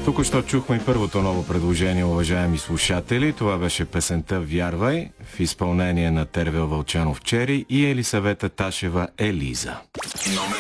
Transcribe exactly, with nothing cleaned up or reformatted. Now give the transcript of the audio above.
Току-що чухме и първото ново предложение, уважаеми слушатели. Това беше песента "Вярвай" в изпълнение на Тервел Вълчанов Чери и Елисавета Ташева Елиза.